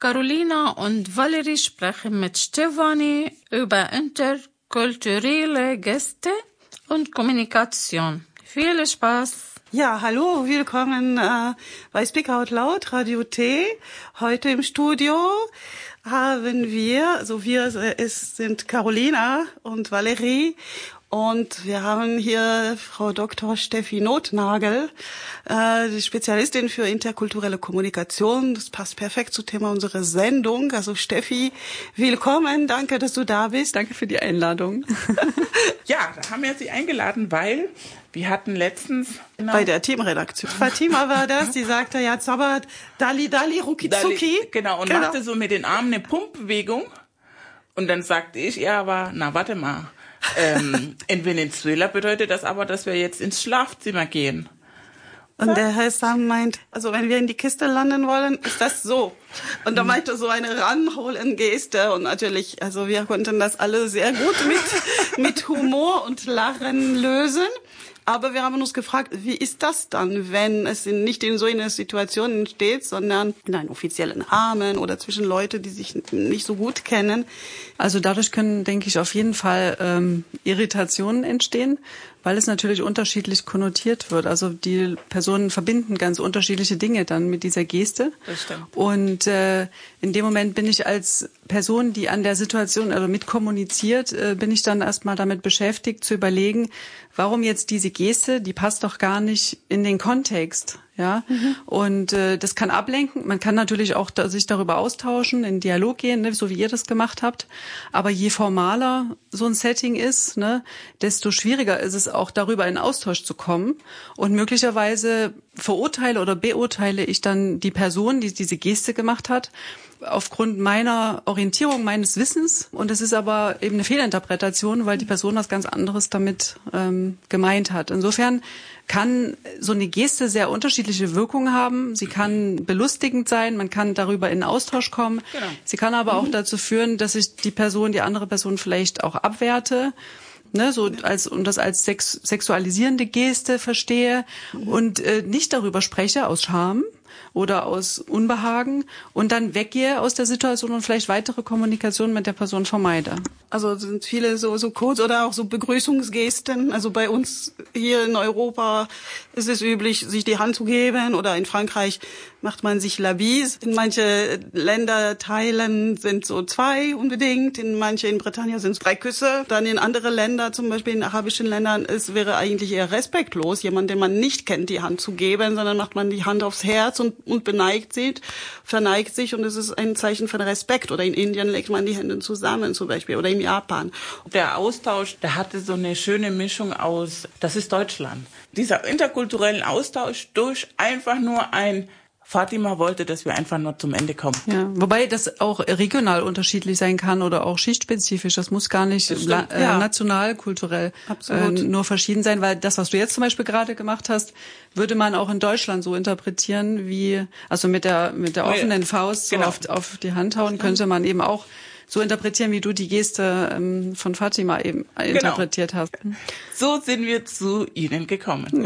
Carolina und Valerie sprechen mit Stefanie über interkulturelle Gäste und Kommunikation. Viel Spaß! Ja, hallo, willkommen bei Speak Out Loud, Radio T. Heute im Studio haben wir, es sind Carolina und Valerie. Und wir haben hier Frau Dr. Steffi Nothnagel, die Spezialistin für interkulturelle Kommunikation. Das passt perfekt zum Thema unserer Sendung. Also Steffi, willkommen. Danke, dass du da bist. Danke für die Einladung. Ja, da haben wir Sie eingeladen, weil wir hatten letztens... Bei der Teamredaktion. Fatima war das, die sagte, ja, zaubert Dali, Rukizuki. Genau, und machte so mit den Armen eine Pumpbewegung. Und dann sagte ich, ja, aber, warte mal. In Venezuela bedeutet das aber, dass wir jetzt ins Schlafzimmer gehen. Und der Herr Sam meint, also wenn wir in die Kiste landen wollen, ist das so. Und da meinte so eine Ranholen-Geste. Und natürlich, also wir konnten das alle sehr gut mit Humor und Lachen lösen. Aber wir haben uns gefragt, wie ist das dann, wenn es nicht in so einer Situation entsteht, sondern in einem offiziellen Rahmen oder zwischen Leuten, die sich nicht so gut kennen? Also dadurch können, denke ich, auf jeden Fall Irritationen entstehen, weil es natürlich unterschiedlich konnotiert wird. Also die Personen verbinden ganz unterschiedliche Dinge dann mit dieser Geste. Das stimmt. Und in dem Moment bin ich als Person, die an der Situation also mitkommuniziert, bin ich dann erstmal damit beschäftigt zu überlegen, warum jetzt diese Geste, die passt doch gar nicht in den Kontext. Ja, und das kann ablenken. Man kann natürlich auch sich darüber austauschen, in Dialog gehen, ne, so wie ihr das gemacht habt. Aber je formaler so ein Setting ist, ne, desto schwieriger ist es auch, darüber in Austausch zu kommen. Und möglicherweise verurteile oder beurteile ich dann die Person, die diese Geste gemacht hat, aufgrund meiner Orientierung, meines Wissens. Und es ist aber eben eine Fehlinterpretation, weil die Person was ganz anderes damit gemeint hat. Insofern kann so eine Geste sehr unterschiedliche Wirkungen haben. Sie kann belustigend sein, man kann darüber in Austausch kommen. Genau. Sie kann aber auch dazu führen, dass ich die andere Person vielleicht auch abwerte. Ne, so das als sexualisierende Geste verstehe und nicht darüber spreche aus Scham oder aus Unbehagen und dann weggehe aus der Situation und vielleicht weitere Kommunikation mit der Person vermeide. Also sind viele so Codes oder auch so Begrüßungsgesten. Also bei uns hier in Europa ist es üblich, sich die Hand zu geben, oder in Frankreich macht man sich la bise. In manche Länderteilen sind so 2 unbedingt, in Britannien sind es 3 Küsse. Dann in andere Länder, zum Beispiel in arabischen Ländern, es wäre eigentlich eher respektlos, jemand, den man nicht kennt, die Hand zu geben, sondern macht man die Hand aufs Herz und verneigt sich, und es ist ein Zeichen von Respekt. Oder in Indien legt man die Hände zusammen zum Beispiel, oder in Japan. Der Austausch, der hatte so eine schöne Mischung aus, das ist Deutschland. Dieser interkulturellen Austausch durch einfach nur ein Fatima wollte, dass wir einfach nur zum Ende kommen. Ja, wobei das auch regional unterschiedlich sein kann oder auch schichtspezifisch. Das muss gar nicht national, kulturell nur verschieden sein, weil das, was du jetzt zum Beispiel gerade gemacht hast, würde man auch in Deutschland so interpretieren, wie, also mit der offenen Faust so auf die Hand hauen, könnte man eben auch so interpretieren, wie du die Geste von Fatima eben interpretiert hast. So sind wir zu Ihnen gekommen.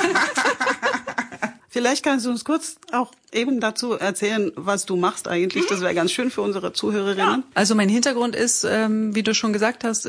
Vielleicht kannst du uns kurz auch eben dazu erzählen, was du machst eigentlich. Das wäre ganz schön für unsere Zuhörerinnen. Also mein Hintergrund ist, wie du schon gesagt hast,